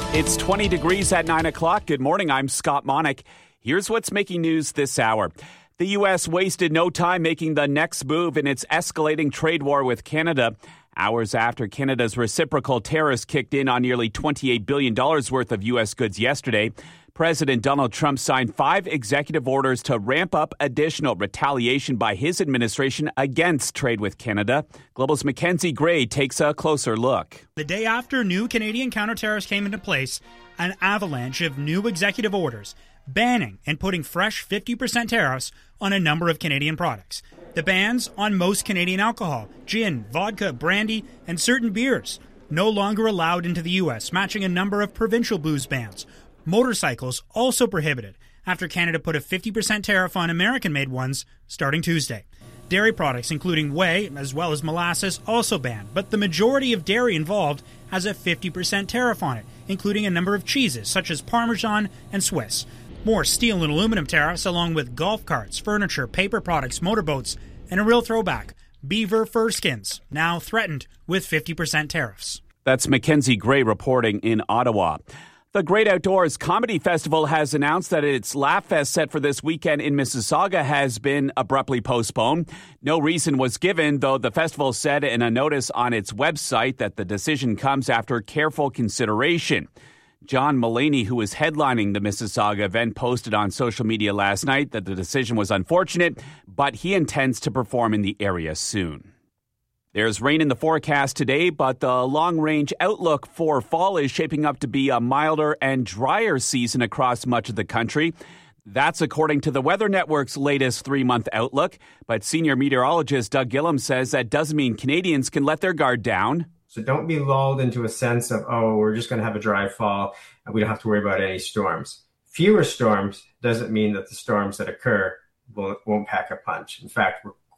It's 20 degrees at 9 o'clock. Good morning. I'm Scott Monick. Here's what's making news this hour. The U.S. wasted no time making the next move in its escalating trade war with Canada. Hours after Canada's reciprocal tariffs kicked in on nearly $28 billion worth of U.S. goods yesterday, President Donald Trump signed 5 executive orders to ramp up additional retaliation by his administration against trade with Canada. Global's Mackenzie Gray takes a closer look. The day after new Canadian counter-tariffs came into place, an avalanche of new executive orders banning and putting fresh 50% tariffs on a number of Canadian products. The bans on most Canadian alcohol, gin, vodka, brandy, and certain beers, no longer allowed into the U.S., matching a number of provincial booze bans. Motorcycles also prohibited after Canada put a 50% tariff on American-made ones starting Tuesday. Dairy products, including whey as well as molasses, also banned, but the majority of dairy involved has a 50% tariff on it, including a number of cheeses such as Parmesan and Swiss. More steel and aluminum tariffs along with golf carts, furniture, paper products, motorboats, and a real throwback, beaver fur skins, now threatened with 50% tariffs. That's Mackenzie Gray reporting in Ottawa. The Great Outdoors Comedy Festival has announced that its Laugh Fest set for this weekend in Mississauga has been abruptly postponed. No reason was given, though the festival said in a notice on its website that the decision comes after careful consideration. John Mulaney, who is headlining the Mississauga event, posted on social media last night that the decision was unfortunate, but he intends to perform in the area soon. There's rain in the forecast today, but the long-range outlook for fall is shaping up to be a milder and drier season across much of the country. That's according to the Weather Network's latest 3-month outlook. But senior meteorologist Doug Gillum says that doesn't mean Canadians can let their guard down. So don't be lulled into a sense of, we're just going to have a dry fall and we don't have to worry about any storms. Fewer storms doesn't mean that the storms that occur won't pack a punch. In fact, we're